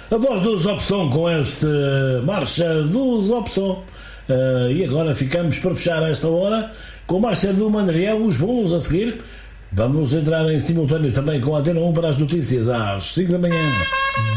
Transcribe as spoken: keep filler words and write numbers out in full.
A voz dos Opção com este Marcha dos Opção. Uh, e agora ficamos para fechar esta hora com a Marcha do Mandrião, os bolos a seguir. Vamos entrar em simultâneo também com a Antena um para as notícias às cinco da manhã.